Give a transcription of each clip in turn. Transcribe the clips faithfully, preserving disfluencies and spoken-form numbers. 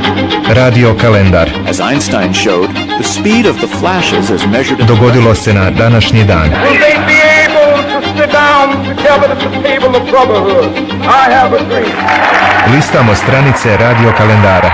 Radio kalendar. As Einstein showed, the speed of the flashes is measured in Dogodilo se na današnji dan. Will they be able to sit down together at the table of brotherhood? I have a dream. Listamo stranice radio kalendara.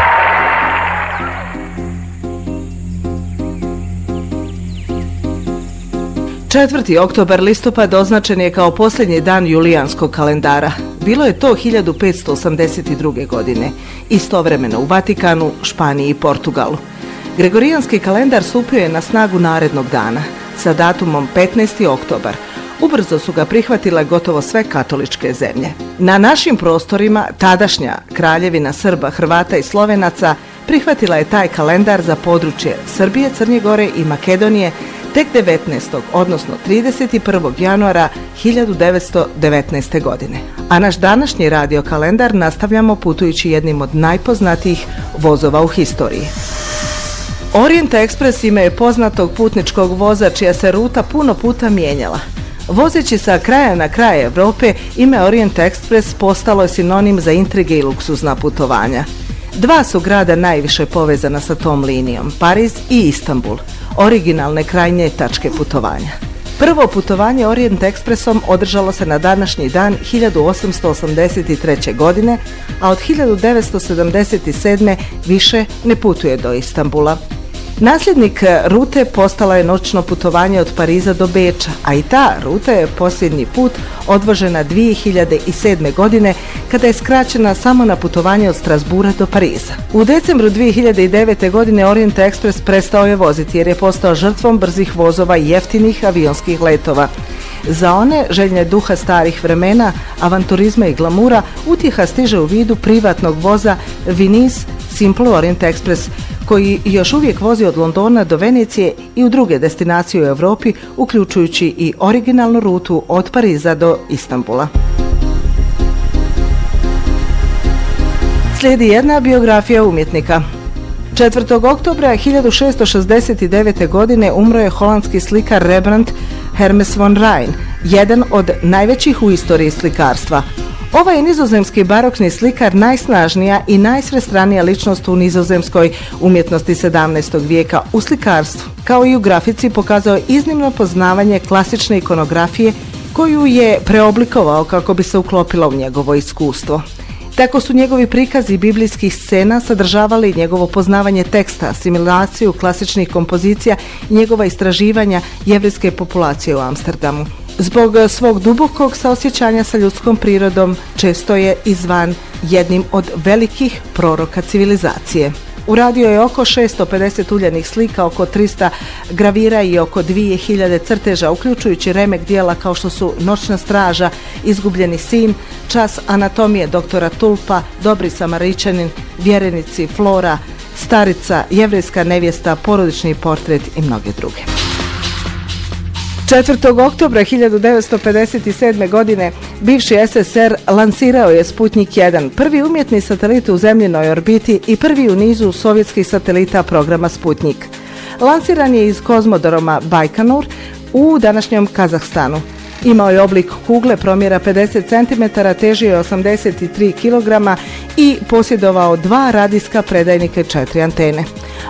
četvrti oktobar listopad označen je kao posljednji dan julijanskog kalendara. Bilo je to hiljadu petsto osamdeset druge. godine, istovremeno u Vatikanu, Španiji i Portugalu. Gregorijanski kalendar stupio je na snagu narednog dana, sa datumom petnaesti oktobar. Ubrzo su ga prihvatile gotovo sve katoličke zemlje. Na našim prostorima tadašnja kraljevina Srba, Hrvata i Slovenaca prihvatila je taj kalendar za područje Srbije, Crne Gore i Makedonije tek devetnaestog odnosno trideset prvog januara hiljadu devetsto devetnaeste. godine. A naš današnji radio kalendar nastavljamo putujući jednim od najpoznatijih vozova u historiji. Orient Express ime je poznatog putničkog voza čija se ruta puno puta mijenjala. Vozeći sa kraja na kraj Europe, ime Orient Express postalo je sinonim za intrige i luksuzna putovanja. Dva su grada najviše povezana sa tom linijom, Pariz i Istanbul, originalne krajnje tačke putovanja. Prvo putovanje Orient Expressom održalo se na današnji dan hiljadu osamsto osamdeset treće. godine, a od hiljadu devetsto sedamdeset sedme. više ne putuje do Istanbula. Nasljednik rute postala je noćno putovanje od Pariza do Beča, a i ta ruta je posljednji put odvožena dvije hiljade sedme. godine, kada je skraćena samo na putovanje od Strasbura do Pariza. U decembru dvije hiljade devete. godine Orient Express prestao je voziti jer je postao žrtvom brzih vozova i jeftinih avionskih letova. Za one željne duha starih vremena, avanturizma i glamura, utjeha stiže u vidu privatnog voza Venice Simple Orient Express, koji još uvijek vozi od Londona do Venecije i u druge destinacije u Europi, uključujući i originalnu rutu od Pariza do Istanbula. Slijedi jedna biografija umjetnika. četvrtog oktobra hiljadu šessto šezdeset devete. godine umro je holandski slikar Rembrandt Hermes van Rijn, jedan od najvećih u istoriji slikarstva. Ovaj nizozemski barokni slikar najsnažnija i najsvestranija ličnost u nizozemskoj umjetnosti sedamnaestog. vijeka u slikarstvu, kao i u grafici, pokazao je iznimno poznavanje klasične ikonografije koju je preoblikovao kako bi se uklopila u njegovo iskustvo. Tako su njegovi prikazi biblijskih scena sadržavali njegovo poznavanje teksta, asimilaciju klasičnih kompozicija i njegova istraživanja jevrejske populacije u Amsterdamu. Zbog svog dubokog saosjećanja sa ljudskom prirodom često je izvan jednim od velikih proroka civilizacije. Uradio je oko šesto pedeset uljanih slika, oko trista gravira i oko dvije hiljade crteža, uključujući remek dijela kao što su Noćna straža, Izgubljeni sin, Čas anatomije doktora Tulpa, Dobri Samaričanin, Vjerenici, Flora, Starica, Jevrejska nevjesta, Porodični portret i mnoge druge. četvrtog oktobra hiljadu devetsto pedeset sedme. godine bivši es es er lansirao je Sputnik jedan, prvi umjetni satelit u zemljinoj orbiti i prvi u nizu sovjetskih satelita programa Sputnik. Lansiran je iz kozmodroma Bajkonur u današnjem Kazahstanu. Imao je oblik kugle promjera pedeset centimetara, težio je osamdeset tri kilograma i posjedovao dva radijska predajnika i četiri antene.